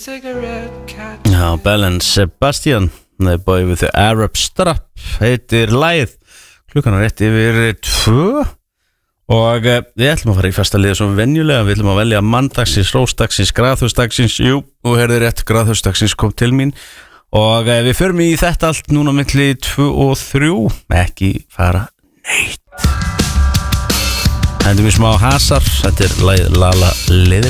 Já, Belle and Sebastian The Boy with the Arab Strap heitir lagið. Klukkan er rétt yfir 2 og við ætlum að fara í fasta liða sem venjulega. Við ætlum að velja manndagsins, rósdagsins, graðhúsdagsins. Jú, og herðir rétt, graðhúsdagsins kom til mín og við förum í þetta allt núna milli 2 og 3. Ekki fara neitt. Hendum við smá hasar. Þetta er lagið Lala Leðileg.